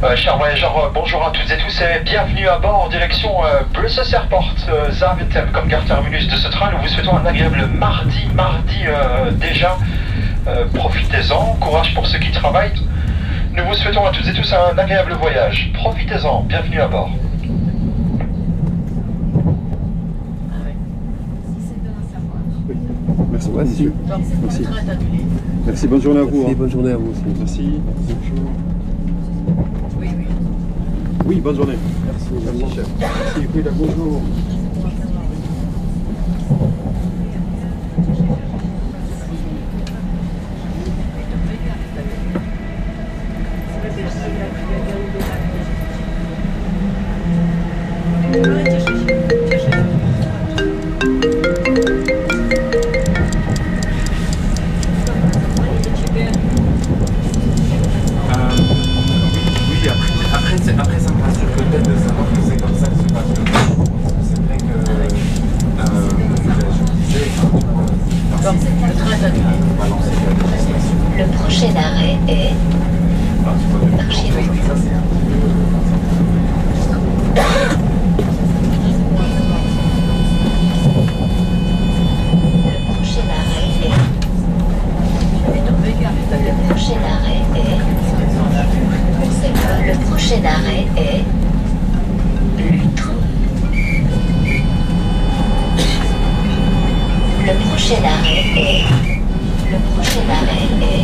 Chers voyageurs, bonjour à toutes et tous et bienvenue à bord en direction Brussels Airport, Zaventem comme gare terminus de ce train. Nous vous souhaitons un agréable mardi déjà. Profitez-en, courage pour ceux qui travaillent. Nous vous souhaitons à toutes et tous un agréable voyage. Profitez-en, bienvenue à bord. Merci, monsieur. Merci. Merci, bonne journée à vous. Merci, bonne journée à vous aussi. Merci. Bonjour. Oui, bonne journée. Merci, chef. Merci, oui, bonjour. Après, ça me rassure peut-être de savoir que c'est comme ça que se passe le temps. C'est vrai que je disais, le prochain arrêt est Archidon. Le prochain arrêt est Lutre. Le prochain arrêt est Le prochain arrêt est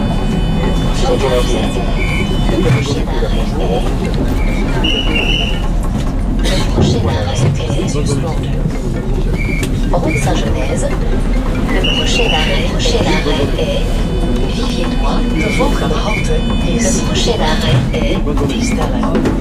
Route Saint-Genèse. Le prochain arrêt est Vivier-Droit. Le prochain arrêt est Distal.